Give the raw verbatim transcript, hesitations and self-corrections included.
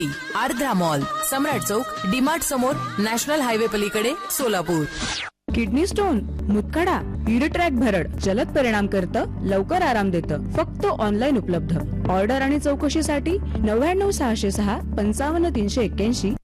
Ardra mall, सम्राट चौक, डीमार्ट समोर, national highway पलीकडे, Solapur. Kidney stone, मुतखडा, युरिट्रॅक भरड जलद परिणाम करतं, लवकर आराम देतं. फक्त ऑनलाईन उपलब्ध. ऑर्डर आणि चौकशीसाठी नव्याण्णव सहाशे सहा पंचावन्न तीनशे एक्क्याऐंशी